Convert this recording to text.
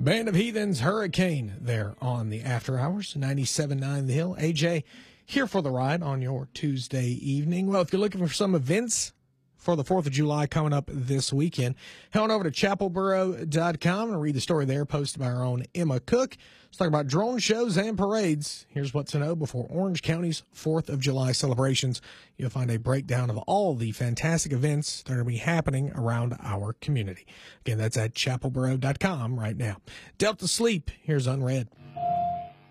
Band of Heathens, Hurricane there on the After Hours, 97.9 The Hill. AJ here for the ride on your Tuesday evening. Well, if you're looking for some events for the 4th of July coming up this weekend, head on over to chapelboro.com and read the story there posted by our own Emma Cook. Let's talk about drone shows and parades. Here's what to know before Orange County's 4th of July celebrations. You'll find a breakdown of all the fantastic events that are going to be happening around our community. Again, that's at chapelboro.com right now. Delta Sleep, here's Unread.